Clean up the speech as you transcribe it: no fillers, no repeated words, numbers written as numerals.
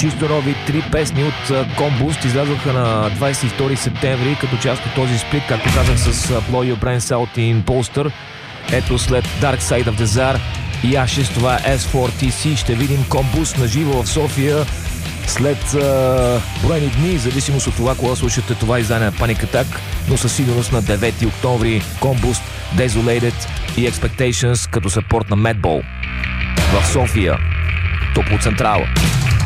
Чисто нови 3 песни от Combust излязоха на 22 септември като част от този сплит, както казах, с Blow Your Brains Out in Poster. Ето след Dark Side of the Tsar и Ashes, това е S4TC. Ще видим Combust на живо в София след броени дни, зависимост от това, кога слушате това издание на Panic Attack, но със сигурност на 9 октомври Combust, Desolated и Expectations като съпорт на Madball в София, Топлоцентрала.